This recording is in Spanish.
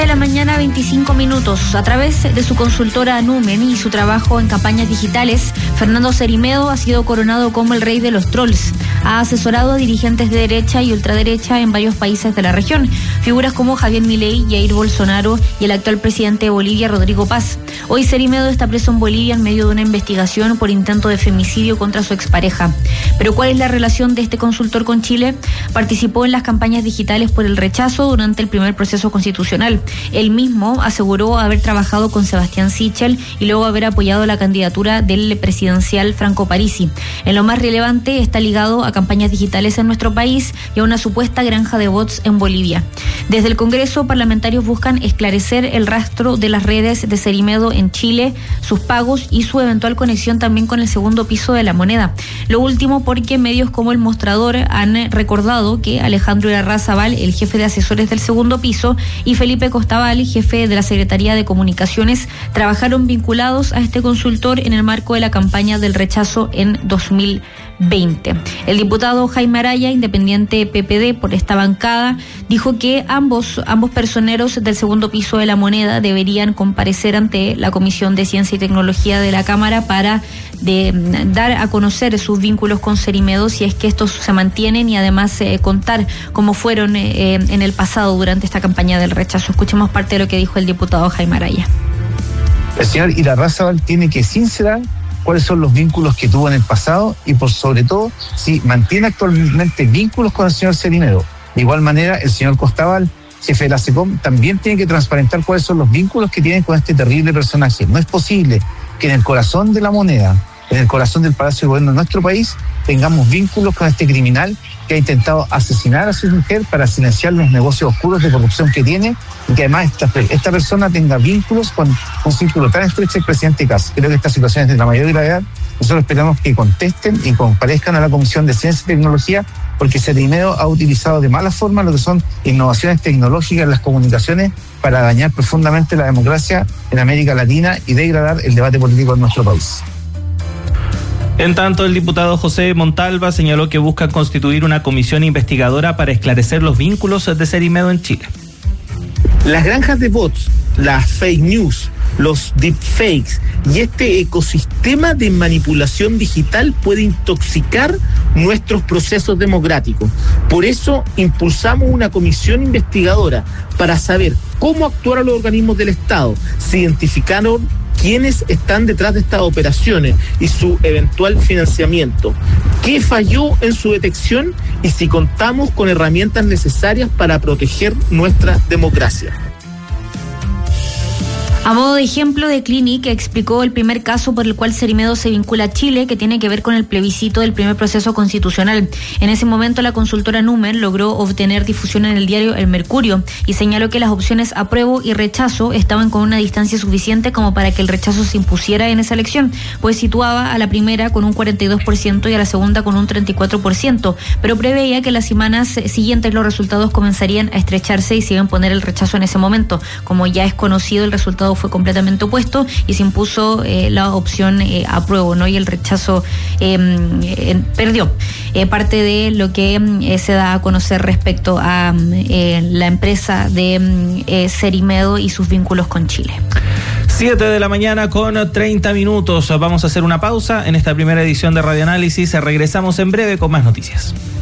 de la mañana, 25 minutos. A través de su consultora Numen y su trabajo en campañas digitales, Fernando Cerimedo ha sido coronado como el rey de los trolls. Ha asesorado a dirigentes de derecha y ultraderecha en varios países de la región. Figuras como Javier Milei, Jair Bolsonaro y el actual presidente de Bolivia, Rodrigo Paz. Hoy Cerimedo está preso en Bolivia en medio de una investigación por intento de femicidio contra su expareja. Pero ¿cuál es la relación de este consultor con Chile? Participó en las campañas digitales por el rechazo durante el primer proceso constitucional. Él mismo aseguró haber trabajado con Sebastián Sichel y luego haber apoyado la candidatura del presidencial Franco Parisi. En lo más relevante, está ligado a campañas digitales en nuestro país y a una supuesta granja de bots en Bolivia. Desde el Congreso, parlamentarios buscan esclarecer el rastro de las redes de Cerimedo en Chile, sus pagos y su eventual conexión también con el segundo piso de la moneda. Lo último porque medios como El Mostrador han recordado que Alejandro Irarrázaval, el jefe de asesores del segundo piso, y Felipe Costabal, jefe de la Secretaría de Comunicaciones, trabajaron vinculados a este consultor en el marco de la campaña del rechazo en 2020. El diputado Jaime Araya, independiente PPD por esta bancada, dijo que ambos personeros del segundo piso de la moneda deberían comparecer ante la Comisión de Ciencia y Tecnología de la Cámara para dar a conocer sus vínculos con Cerimedo, si es que estos se mantienen, y además contar cómo fueron en el pasado durante esta campaña del rechazo. Escuchemos parte de lo que dijo el diputado Jaime Araya. El señor Irarrázaval tiene que sincerar cuáles son los vínculos que tuvo en el pasado y por sobre todo si mantiene actualmente vínculos con el señor Cerimedo. De igual manera, el señor Costabal, jefe de la SECOM, también tiene que transparentar cuáles son los vínculos que tienen con este terrible personaje. No es posible que en el corazón de la moneda, en el corazón del Palacio de Gobierno de nuestro país, tengamos vínculos con este criminal que ha intentado asesinar a su mujer para silenciar los negocios oscuros de corrupción que tiene, y que además esta persona tenga vínculos con un círculo tan estrecho del presidente Kast. Creo que esta situación es de la mayor gravedad. Nosotros esperamos que contesten y comparezcan a la Comisión de Ciencia y Tecnología, porque Cerimedo ha utilizado de mala forma lo que son innovaciones tecnológicas en las comunicaciones para dañar profundamente la democracia en América Latina y degradar el debate político en nuestro país. En tanto, el diputado José Montalva señaló que busca constituir una comisión investigadora para esclarecer los vínculos de Cerimedo en Chile. Las granjas de bots, las fake news, los deepfakes y este ecosistema de manipulación digital puede intoxicar nuestros procesos democráticos. Por eso impulsamos una comisión investigadora para saber cómo actuaron los organismos del Estado, se identificaron quiénes están detrás de estas operaciones y su eventual financiamiento, qué falló en su detección y si contamos con herramientas necesarias para proteger nuestra democracia. A modo de ejemplo, The Clinic explicó el primer caso por el cual Cerimedo se vincula a Chile, que tiene que ver con el plebiscito del primer proceso constitucional. En ese momento, la consultora Numen logró obtener difusión en el diario El Mercurio y señaló que las opciones apruebo y rechazo estaban con una distancia suficiente como para que el rechazo se impusiera en esa elección, pues situaba a la primera con un 42% y a la segunda con un 34%, pero preveía que las semanas siguientes los resultados comenzarían a estrecharse y se iba a imponer el rechazo en ese momento. Como ya es conocido, el resultado fue completamente opuesto y se impuso la opción apruebo, ¿no? Y el rechazo perdió. Parte de lo que se da a conocer respecto a la empresa de Cerimedo y sus vínculos con Chile. 7 de la mañana con 30 minutos. Vamos a hacer una pausa en esta primera edición de Radio Análisis. Regresamos en breve con más noticias.